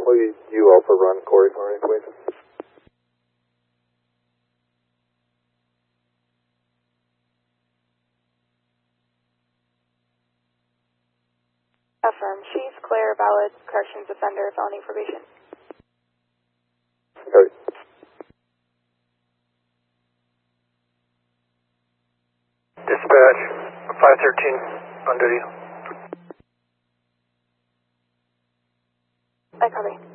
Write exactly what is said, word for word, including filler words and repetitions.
will you also run Corey for me, please? Affirm. Chief, Claire, valid, corrections offender, felony probation. Cody. Dispatch, five thirteen, on duty. I copy.